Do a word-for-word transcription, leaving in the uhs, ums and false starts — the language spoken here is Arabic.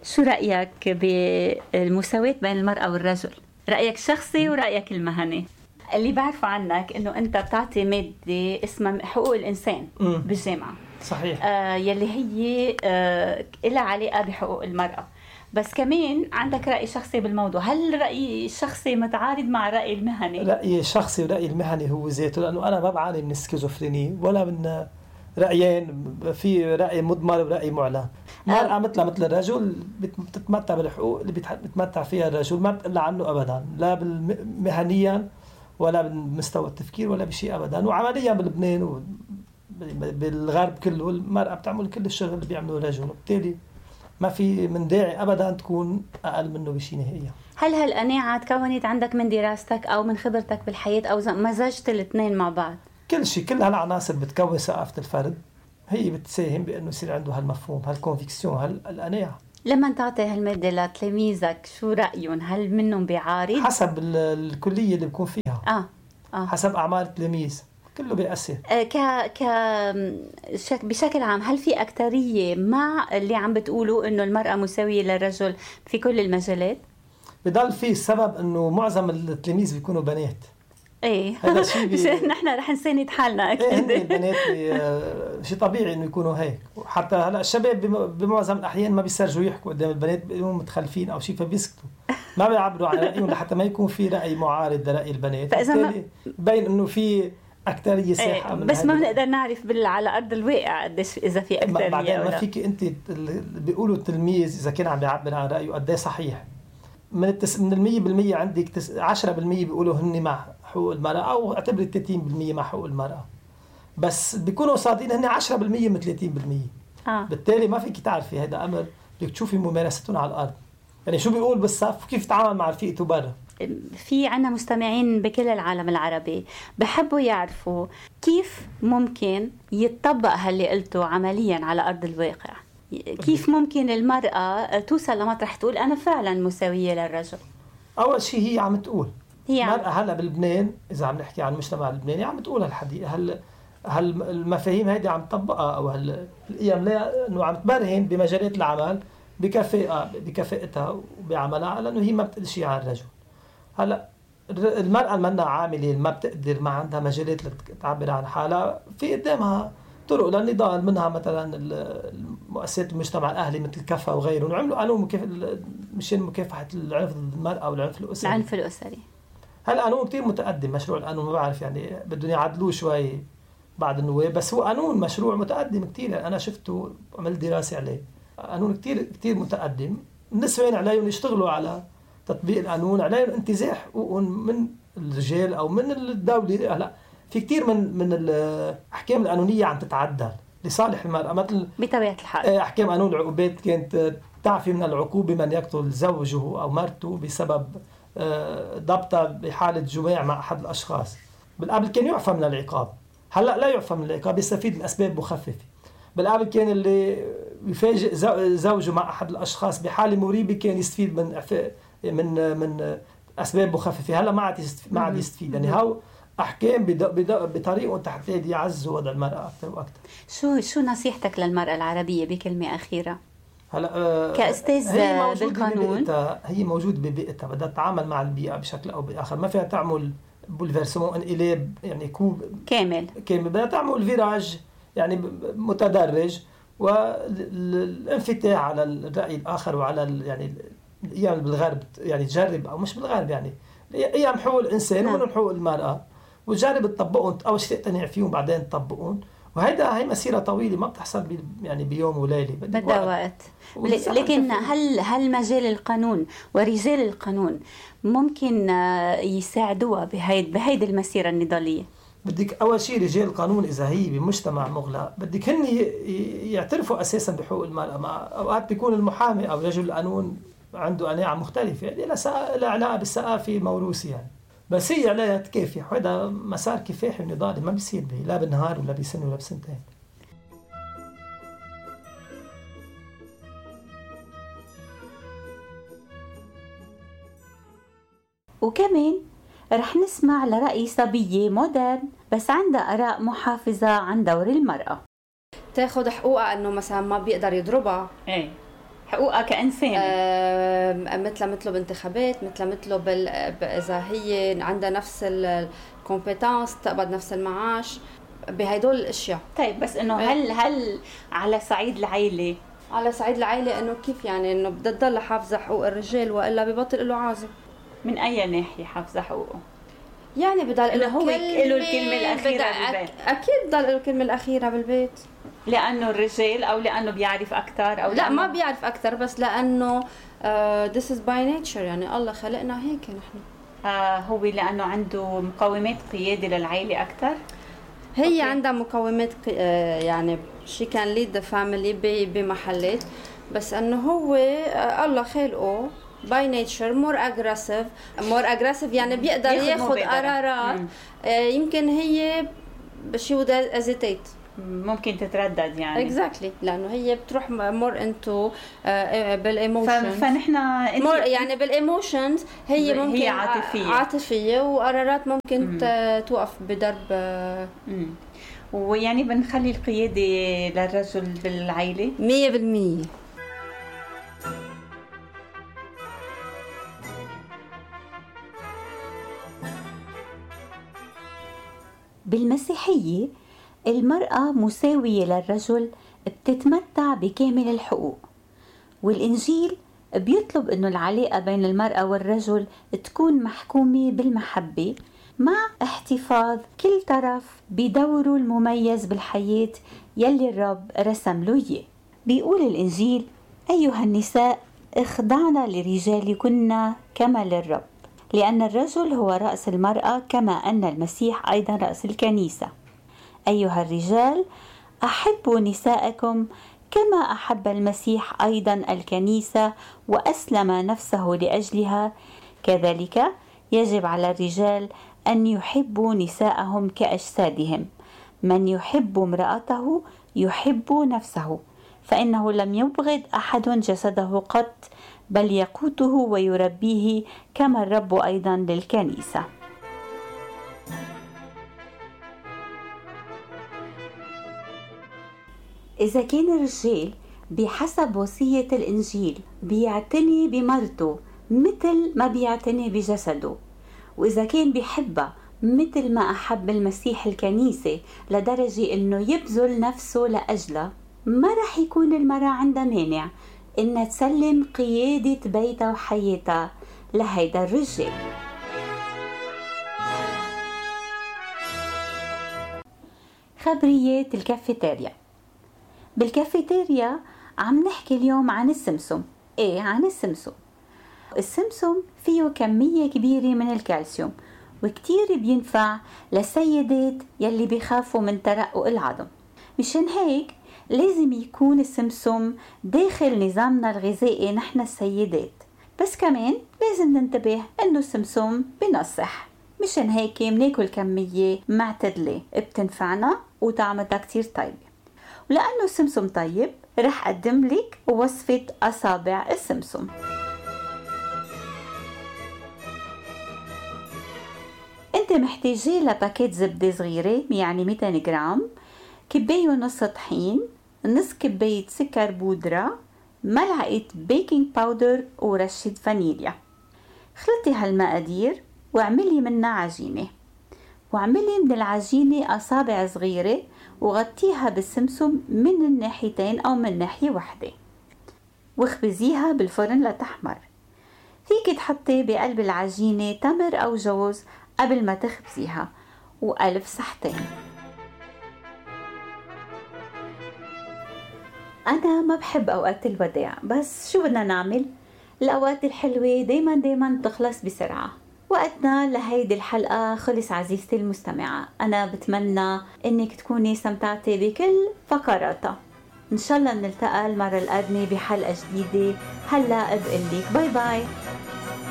شو رأيك بالمساواة بين المرأة والرجل؟ رأيك الشخصي ورأيك المهني. اللي بعرفه عنك إنه أنت بتعطي مادة اسمها حقوق الإنسان مم. بالجامعة. صحيح. آه يلي هي آه إلها علاقة بحقوق المرأة، بس كمان عندك رأي شخصي بالموضوع. هل الرأي الشخصي متعارض مع الرأي المهني؟ رأيي الشخصي ورأيي المهني هو ذاته، لأنه أنا ما بعاني من السكيزوفرينيا ولا من رأيين، في رأي مضمر ورأي معلن. المرأة مثل مثل الرجل بتتمتع بالحقوق اللي بيتمتع فيها الرجل، ما بتقل عنه أبدا، لا مهنيا ولا بالمستوى التفكير ولا بشيء أبدا. وعمليا بلبنان وبالغرب كله المرأة بتعمل كل الشغل اللي بيعمله الرجل، وبالتالي ما في من داعي أبدا تكون أقل منه بشيء نهائيا. هل هالقناعة تكونت عندك من دراستك أو من خبرتك بالحياة أو مزجت الاثنين مع بعض؟ كل شيء، كل هالعناصر بتكون ثقافة الفرد، هي بتساهم بأنه يصير عنده هالمفهوم، هالكونفيكسيون، هالقناعة. لما تعطي هالمادة لتلاميذك شو رأيهم؟ هل منهم بيعارض؟ حسب الكلية اللي بيكون فيها. آه. آه. حسب أعمال التلاميذ كله بيأثر. آه ك ك شك... بشكل عام هل في أكترية مع اللي عم بتقولوا إنه المرأة مساوية للرجل في كل المجالات؟ بضل في السبب إنه معظم التلاميذ بيكونوا بنات. ايه هذا شيء بي... نحن رح نساند حالنا اكيد. ايه البنات بي... شيء طبيعي انه يكونوا هيك. وحتى هلا الشباب بمعظم الاحيان ما بيسرجوا يحكوا قدام البنات، بيقولوا متخلفين او شيء فبيسكتوا، ما بيعبروا عن رايهم لحتى ما يكون في راي معارض لراي البنات. فاذا بين انه في اكثريه ساحه. ايه بس ما بنقدر نعرف بال... على ارض الواقع قديش اذا في اكثريه بعدين ولا ما فيك انت بيقولوا التلميذ اذا كان عم بيعبر عن رايه قد ايه صحيح. من التس... من المية بالمية عندك تس... عشرة بالمية بيقولوا هني مع حقوق المرأة، أو اعتبر ثلاثين بالمية مع حقوق المرأة، بس بيكونوا صادقين هني عشرة بالمية من ثلاثين بالمية. آه. بالتالي ما فيك تعرفي هذا أمر، بدك تشوفي ممارستهم على الأرض، يعني شو بيقول بالصف وكيف يتعامل مع رفيقته برا. في عنا مستمعين بكل العالم العربي بحبوا يعرفوا كيف ممكن يتطبق هاللي قلته عمليا على أرض الواقع. كيف ممكن المرأة توصل لمطرح تقول أنا فعلا مساوية للرجل؟ أول شيء هي عم تقول، هي المرأة هلا بلبنان إذا عم نحكي عن المجتمع اللبناني عم تقول هالحديث، هل هل المفاهيم هيدي عم تطبقها أو هالقيم لا إنه عم تبرهن بمجالات العمل بكفاءة بكفاءتها وبعملها، لأنه هي ما بتقول شيء عن الرجل. هلا المرأة المنا عاملة ما بتقدر، ما عندها مجالات لتعبر عن حالها، في قدامها طرق للنضال، منها مثلا المؤسسات المجتمع الأهلي مثل كفا وغيرهم، وعملوا قانون مكاف... مشان مكافحة العنف ضد المرأة والعنف الأسري. العنف الأسري هلا قانون كتير متقدم، مشروع القانون ما بعرف يعني بدهم يعدلوه شوي بعد النواب، بس هو قانون مشروع متقدم كتير، يعني أنا شفته عملت دراسة عليه، قانون كتير كتير متقدم. النسوان عليهم يشتغلوا على تطبيق القانون، عليهم انتزاع حقوقهم من الرجال أو من الدولة. هلا في كتير من من الأحكام القانونية عم تتعدل لصالح المرأة، مثل بطبيعة الحال أحكام قانون العقوبات كانت تعفي من العقوبة من يقتل زوجه أو مرته بسبب ضبطها بحالة جماع مع أحد الأشخاص. بالقبل كان يعفى من العقاب، هلأ لا يعفى من العقاب، يستفيد من أسباب مخففة. بالقبل كان اللي يفاجئ زوجه مع أحد الأشخاص بحالة مريبة كان يستفيد من من من أسباب مخففة، هلأ ما عاد يستفيد، ما عاد يستفيد. يعني هاو أحكام بطريقة تحت يعزوا وضع المرأة أكثر وأكثر. شو شو نصيحتك للمرأة العربية بكلمة أخيرة؟ هلا آه كأستاذ هي بالقانون، هي موجود ببيئتها، بدها تتعامل مع البيئة بشكل أو بآخر، ما فيها تعمل بولفيرسمون انقلاب يعني كوب كامل كامل، بدها تعمل فيراج يعني متدرج، والانفتاح على الرأي الآخر وعلى يعني الأيام بالغرب يعني تجرب، أو مش بالغرب يعني أيام حقوق الإنسان ومن حقوق المرأة، وتجرب تطبقون أول شيء تقتنع فيهم بعدين تطبقون. وهيدا هي مسيرة طويلة ما بتحصل بي يعني بيوم وليلة، بدها وقت. لكن هل هل مجال القانون ورجال القانون ممكن يساعدوها بهيد بهيدي المسيرة النضالية؟ بدك أول شيء رجال القانون إذا هي بمجتمع مغلق بدك هن يعترفوا أساسا بحقوق المرأة. مع أوقات بيكون المحامي أو رجل القانون عنده قناعة مختلفة، يعني لا علاقة بالثقافة موروثة يعني، بس هي عليها تكافح، وهذا مسار كفاحي ونضالي ما بيصير به لا بالنهار ولا بسنة ولا بسنتين. وكمان رح نسمع لرأي صبية مودرن بس عندها آراء محافظة عن دور المرأة. تاخد حقوقها انه مثلا ما بيقدر يضربها، ايه حقوقها كإنسان. آه مثل مثله بانتخابات، مثل مثله بال... إذا هي عندها نفس الكومبيتانس تقبض نفس المعاش بهدول الاشياء. طيب بس انه هل هل على صعيد العائله على صعيد العائله انه كيف يعني انه بدها تضل حافظه حقوق الرجال والا ببطل له عازم؟ من اي ناحيه حافظه حقوقه؟ يعني بضل له هو له الكلمه الاخيره بالبيت. اكيد بضل له الكلمه الاخيره بالبيت لانه الرجال او لانه بيعرف اكثر او لا ما بيعرف اكثر بس لانه uh, this is by nature يعني الله خلقنا هيك نحن. آه هو لانه عنده مقومات قياده للعائله اكثر. هي أوكي. عندها مقومات يعني شي كان ليد فاميلي بمحلات بس انه هو الله خلقه باي نيتشر مور اجريسيف مور اجريسيف يعني بيقدر ياخذ قرارات يمكن هي شي وود ازيتيت ممكن تتردد يعني اكزاكتلي exactly. لانه هي بتروح مور انتو بالايموشنز فنحن مور يعني بالايموشنز هي ممكن هي عاطفيه عاطفيه وقرارات ممكن توقف بدرب مم. ويعني بنخلي القياده للرجل بالعائله مية بالمية. بالمسيحيه المرأة مساوية للرجل بتتمتع بكامل الحقوق، والإنجيل بيطلب إنه العلاقة بين المرأة والرجل تكون محكومة بالمحبة مع احتفاظ كل طرف بدوره المميز بالحياة يلي الرب رسم له إياه. بيقول الإنجيل: أيها النساء اخضعن لرجالكن كما للرب، لأن الرجل هو رأس المرأة كما أن المسيح أيضا رأس الكنيسة. أيها الرجال أحبوا نساءكم كما أحب المسيح أيضا الكنيسة وأسلم نفسه لأجلها، كذلك يجب على الرجال أن يحبوا نساءهم كأجسادهم. من يحب امرأته يحب نفسه، فإنه لم يبغض أحد جسده قط بل يقوته ويربيه كما الرب أيضا للكنيسة. إذا كان الرجال بحسب وصية الإنجيل بيعتني بمرته مثل ما بيعتني بجسده، وإذا كان بيحبها مثل ما أحب المسيح الكنيسة لدرجة إنه يبذل نفسه لأجلها، ما رح يكون المرأة عندها مانع إنها تسلم قيادة بيتها وحياتها لهيدا الرجال. خبريات الكافيتيريا. بالكافيتيريا عم نحكي اليوم عن السمسم. ايه عن السمسم. السمسم فيه كمية كبيرة من الكالسيوم وكتير بينفع للسيدات يلي بيخافوا من ترقق العظم. مشان هيك لازم يكون السمسم داخل نظامنا الغذائي نحن السيدات، بس كمان لازم ننتبه انه السمسم بنصح. مشان هيك مناكل كمية معتدلة بتنفعنا وطعمتها كتير طيبة. ولأنه السمسم طيب رح أقدم لك وصفة أصابع السمسم. أنت محتاجة لباكيت زبدة صغيرة يعني مئتين جرام، كباية ونص طحين، نص كباية سكر بودرة، ملعقة بيكنج باودر ورشة فانيليا. خلطي هالمقادير واعملي منها عجينة، واعملي من العجينة أصابع صغيرة وغطيها بالسمسم من الناحيتين أو من ناحية واحدة، واخبزيها بالفرن لتحمر. فيك تحطي بقلب العجينة تمر أو جوز قبل ما تخبزيها، وألف صحتين. أنا ما بحب أوقات الوداع، بس شو بدنا نعمل؟ الأوقات الحلوة دايما دايما تخلص بسرعة. وقتنا لهيدي الحلقة خلص عزيزتي المستمعة. أنا بتمنى أنك تكوني استمتعتي بكل فقراتها. إن شاء الله نلتقى المرة القادمة بحلقة جديدة. هلأ بقلك باي باي.